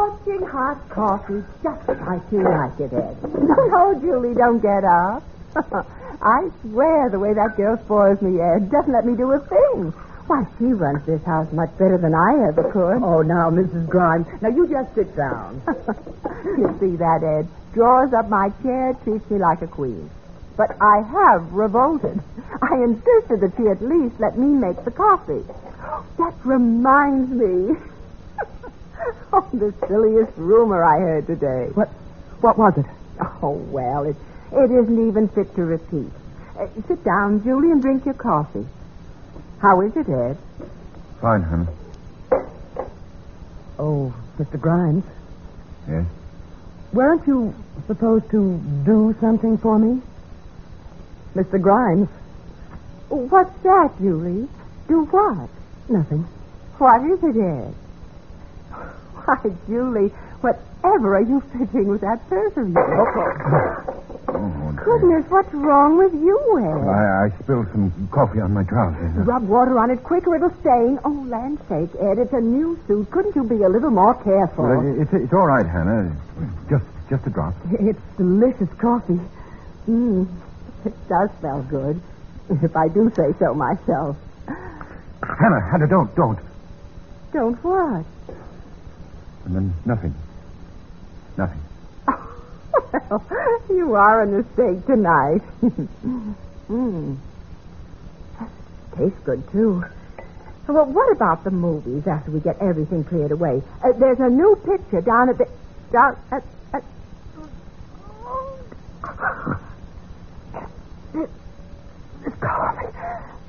Scorching hot coffee, just like you like it, Ed. No, Julie, don't get up. I swear the way that girl spoils me, Ed, doesn't let me do a thing. Why, she runs this house much better than I ever could. Oh, now, Mrs. Grimes. Now, you just sit down. You see that, Ed? Draws up my chair, treats me like a queen. But I have revolted. I insisted that she at least let me make the coffee. That reminds me. Oh, the silliest rumor I heard today. What was it? Oh, well, it isn't even fit to repeat. Sit down, Julie, and drink your coffee. How is it, Ed? Fine, honey. Oh, Mr. Grimes. Yes? Weren't you supposed to do something for me? Mr. Grimes. What's that, Julie? Do what? Nothing. What is it, Ed? Why, Julie, whatever are you fidgeting with that purse of yours? Oh, Goodness, what's wrong with you, Ed? I spilled some coffee on my trousers. Rub water on it quick or it'll stain. Oh, land's sake, Ed, it's a new suit. Couldn't you be a little more careful? Well, it's all right, Hannah. Just a drop. It's delicious coffee. It does smell good, if I do say so myself. Hannah, don't. Don't what? And then nothing. Well, you are a mistake tonight. Tastes good, too. Well, what about the movies after we get everything cleared away? There's a new picture down at the...